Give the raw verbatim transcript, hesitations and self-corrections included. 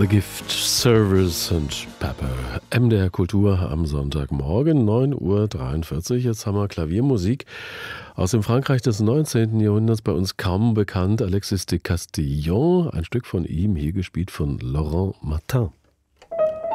The Gift, Service and Pepper. M D R Kultur am Sonntagmorgen, neun Uhr dreiundvierzig. Jetzt haben wir Klaviermusik aus dem Frankreich des neunzehnten Jahrhunderts, bei uns kaum bekannt. Alexis de Castillon, ein Stück von ihm, hier gespielt von Laurent Martin.